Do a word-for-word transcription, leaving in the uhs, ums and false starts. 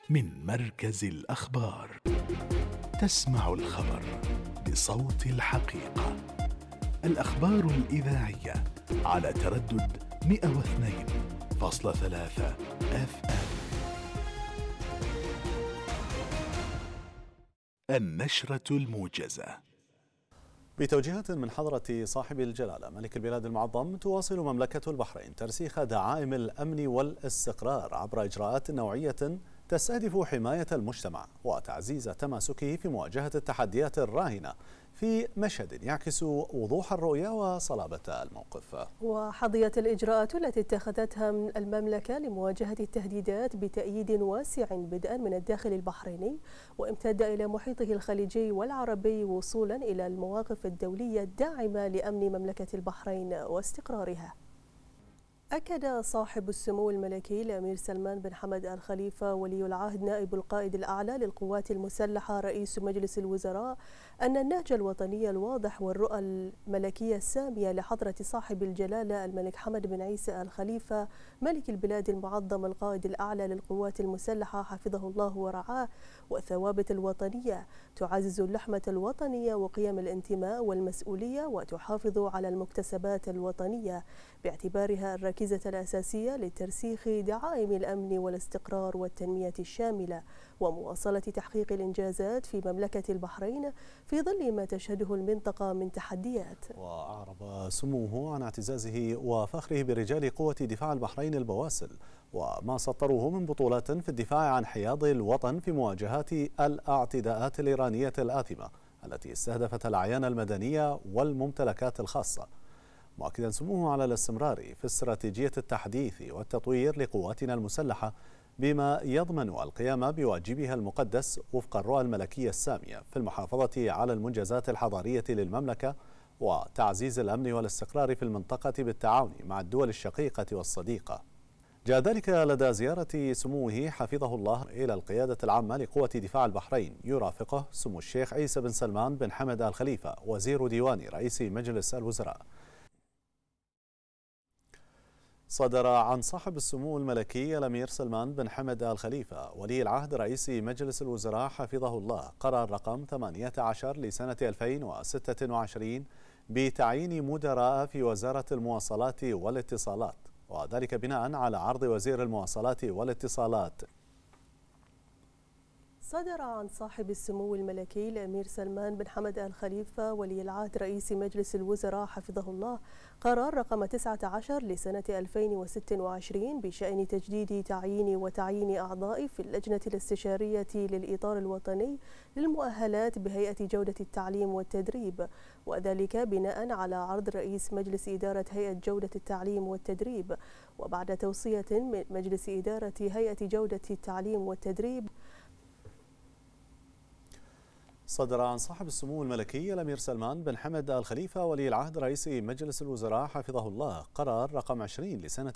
من مركز الأخبار. تسمع الخبر بصوت الحقيقة. الأخبار الإذاعية على تردد مئة واثنين فاصلة ثلاثة أف أم. النشرة الموجزة. بتوجيهات من حضرة صاحب الجلالة ملك البلاد المعظم، تواصل مملكة البحرين ترسيخ دعائم الأمن والاستقرار عبر إجراءات نوعية تستهدف حماية المجتمع وتعزيز تماسكه في مواجهة التحديات الراهنة في مشهد يعكس وضوح الرؤية وصلابة الموقف. وحظيت الإجراءات التي اتخذتها المملكة لمواجهة التهديدات بتأييد واسع بدءا من الداخل البحريني وامتد إلى محيطه الخليجي والعربي وصولا إلى المواقف الدولية الداعمة لأمن مملكة البحرين واستقرارها. أكد صاحب السمو الملكي الأمير سلمان بن حمد آل خليفة ولي العهد نائب القائد الأعلى للقوات المسلحة رئيس مجلس الوزراء أن النهج الوطني الواضح والرؤى الملكية السامية لحضرة صاحب الجلالة الملك حمد بن عيسى آل خليفة ملك البلاد المعظم القائد الأعلى للقوات المسلحة حفظه الله ورعاه والثوابت الوطنية تعزز اللحمة الوطنية وقيم الانتماء والمسؤولية وتحافظ على المكتسبات الوطنية باعتبارها الركيزة الأساسية لترسيخ دعائم الأمن والاستقرار والتنمية الشاملة ومواصلة تحقيق الإنجازات في مملكة البحرين في ظل ما تشهده المنطقة من تحديات. وأعرب سموه عن اعتزازه وفخره برجال قوة دفاع البحرين البواسل وما سطروه من بطولات في الدفاع عن حياض الوطن في مواجهات الاعتداءات الإيرانية الآثمة التي استهدفت الأعيان المدنية والممتلكات الخاصة، مؤكدا سموه على الاستمرار في استراتيجية التحديث والتطوير لقواتنا المسلحة بما يضمن القيام بواجبها المقدس وفق الرؤى الملكية السامية في المحافظة على المنجزات الحضارية للمملكة وتعزيز الأمن والاستقرار في المنطقة بالتعاون مع الدول الشقيقة والصديقة. جاء ذلك لدى زيارة سموه حفظه الله إلى القيادة العامة لقوة دفاع البحرين، يرافقه سمو الشيخ عيسى بن سلمان بن حمد آل خليفة وزير ديوان رئيس مجلس الوزراء. صدر عن صاحب السمو الملكي الأمير سلمان بن حمد آل خليفة ولي العهد رئيس مجلس الوزراء حفظه الله قرار رقم ثمانية عشر لسنة ألفين وستة وعشرين بتعيين مدراء في وزارة المواصلات والاتصالات، وذلك بناء على عرض وزير المواصلات والاتصالات. صدر عن صاحب السمو الملكي الأمير سلمان بن حمد آل خليفة ولي العهد رئيس مجلس الوزراء حفظه الله قرار رقم تسعة عشر لسنة ألفين وستة وعشرين بشأن تجديد تعيين وتعيين أعضاء في اللجنة الاستشارية للإطار الوطني للمؤهلات بهيئة جودة التعليم والتدريب، وذلك بناء على عرض رئيس مجلس إدارة هيئة جودة التعليم والتدريب وبعد توصية من مجلس إدارة هيئة جودة التعليم والتدريب. صدر عن صاحب السمو الملكي الأمير سلمان بن حمد آل خليفة ولي العهد رئيس مجلس الوزراء حفظه الله قرار رقم عشرين لسنة